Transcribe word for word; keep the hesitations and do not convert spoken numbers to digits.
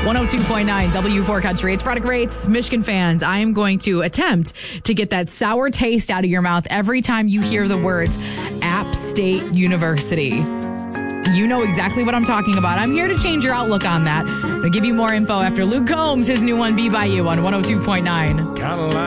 one oh two point nine W four Country. It's Product Rates. Michigan fans, I am going to attempt to get that sour taste out of your mouth every time you hear the words App State University. You know exactly what I'm talking about. I'm here to change your outlook on that. I'm going to give you more info after Luke Combs, his new one, Be By You, on one oh two point nine.